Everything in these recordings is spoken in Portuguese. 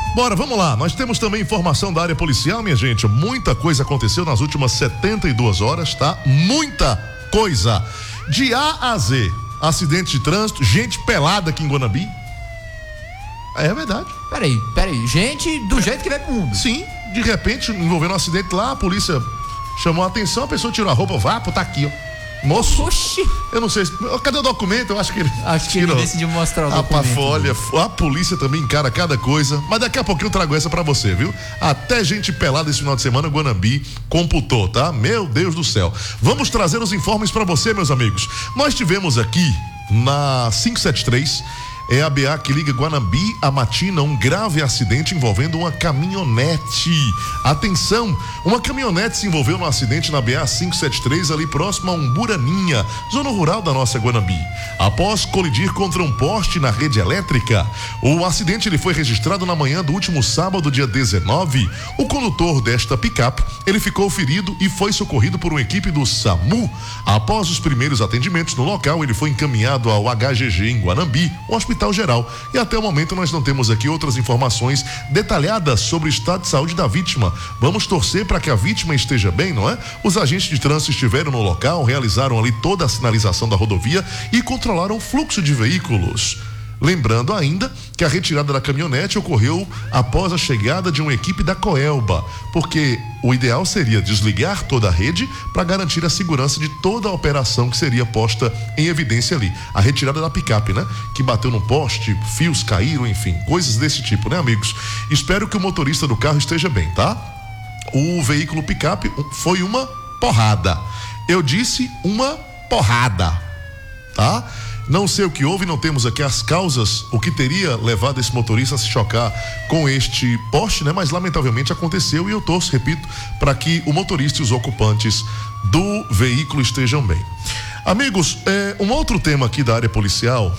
Bora, vamos lá. Nós temos também informação da área policial, minha gente. Muita coisa aconteceu nas últimas 72 horas, tá? Muita coisa. De A a Z. Acidente de trânsito, gente pelada aqui em Guanambi. É verdade. Peraí. Gente do jeito que vai pro mundo. Sim, de repente, envolvendo um acidente lá, a polícia chamou a atenção, a pessoa tirou a roupa, tá aqui, ó. Moço, Oxi. Eu não sei, cadê o documento? Eu acho que ele decidiu mostrar o documento. Olha, a polícia também encara cada coisa, mas daqui a pouquinho eu trago essa pra você, viu? Até gente pelada esse final de semana, Guanambi computou, tá? Meu Deus do céu. Vamos trazer os informes pra você, meus amigos. Nós tivemos aqui na 573, é a BA que liga Guanambi a Matina, um grave acidente envolvendo uma caminhonete. Atenção, uma caminhonete se envolveu no acidente na BA 573, ali próximo a Umburaninha, zona rural da nossa Guanambi. Após colidir contra um poste na rede elétrica, o acidente ele foi registrado na manhã do último sábado, dia 19. O condutor desta picape, ele ficou ferido e foi socorrido por uma equipe do SAMU. Após os primeiros atendimentos no local, ele foi encaminhado ao HGG em Guanambi, o hospital geral, e até o momento nós não temos aqui outras informações detalhadas sobre o estado de saúde da vítima. Vamos torcer para que a vítima esteja bem, não é? Os agentes de trânsito estiveram no local, realizaram ali toda a sinalização da rodovia e controlaram o fluxo de veículos. Lembrando ainda que a retirada da caminhonete ocorreu após a chegada de uma equipe da Coelba, porque o ideal seria desligar toda a rede para garantir a segurança de toda a operação que seria posta em evidência ali. A retirada da picape, né? Que bateu no poste, fios caíram, enfim, coisas desse tipo, né, amigos? Espero que o motorista do carro esteja bem, tá? O veículo picape foi uma porrada. Eu disse uma porrada, tá? Não sei o que houve, não temos aqui as causas, o que teria levado esse motorista a se chocar com este poste, né? Mas lamentavelmente aconteceu e eu torço, repito, para que o motorista e os ocupantes do veículo estejam bem. Amigos, um outro tema aqui da área policial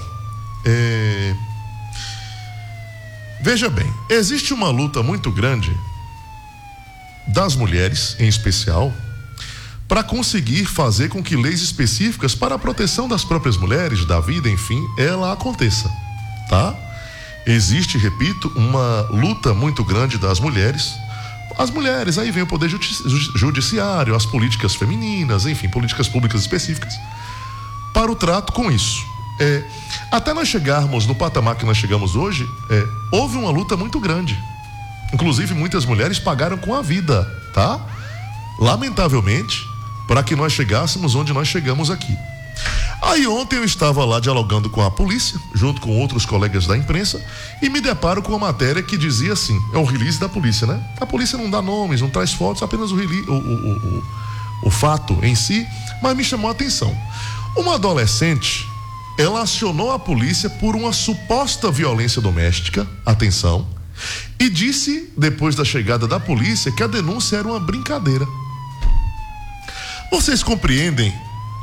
veja bem, existe uma luta muito grande das mulheres, em especial, para conseguir fazer com que leis específicas para a proteção das próprias mulheres, da vida, enfim, ela aconteça, tá? Existe, repito, uma luta muito grande das mulheres. As mulheres, aí vem o poder judiciário, as políticas femininas, enfim, políticas públicas específicas para o trato com isso. Até nós chegarmos no patamar que nós chegamos hoje, houve uma luta muito grande. Inclusive, muitas mulheres pagaram com a vida, tá? Lamentavelmente, para que nós chegássemos onde nós chegamos aqui. Aí ontem eu estava lá dialogando com a polícia, junto com outros colegas da imprensa, e me deparo com uma matéria que dizia assim, é um release da polícia, né? A polícia não dá nomes, não traz fotos, apenas o fato em si, mas me chamou a atenção. Uma adolescente, ela acionou a polícia por uma suposta violência doméstica, atenção, e disse, depois da chegada da polícia, que a denúncia era uma brincadeira. Vocês compreendem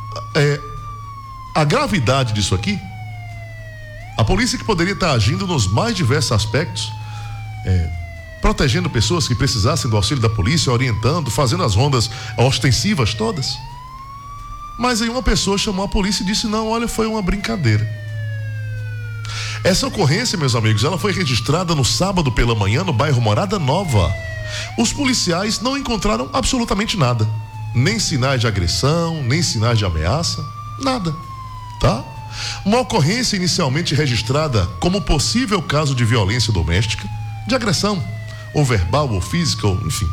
a gravidade disso aqui? A polícia que poderia estar agindo nos mais diversos aspectos, protegendo pessoas que precisassem do auxílio da polícia, orientando, fazendo as rondas ostensivas todas. Mas aí uma pessoa chamou a polícia e disse, não, olha, foi uma brincadeira. Essa ocorrência, meus amigos, ela foi registrada no sábado pela manhã no bairro Morada Nova. Os policiais não encontraram absolutamente nada. Nem sinais de agressão, nem sinais de ameaça, nada, tá? Uma ocorrência inicialmente registrada como possível caso de violência doméstica, de agressão, ou verbal ou física, ou, enfim,